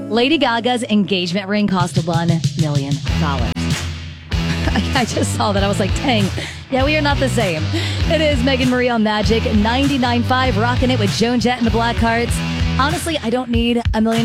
Lady Gaga's engagement ring cost $1 million. I just saw that. I was like, dang. Yeah, we are not the same. It is Megan Marie on Magic 99.5, rocking it with Joan Jett and the Blackhearts. Honestly, I don't need $1 million